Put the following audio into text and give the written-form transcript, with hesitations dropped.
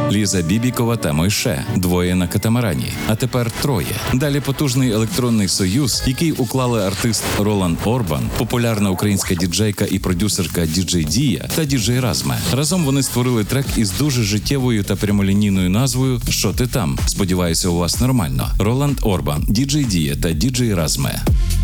Ліза Бібікова та Мойше, двоє на катамарані, а тепер троє. Далі потужний електронний союз, який уклали артист Роланд Орбан, популярна українська діджейка і продюсерка Діджей Дія та Діджей Разме. Разом вони створили трек із дуже життєвою та прямолінійною назвою «Що ти там?». Сподіваюся, у вас нормально. Роланд Орбан, Діджей Дія та Діджей Разме.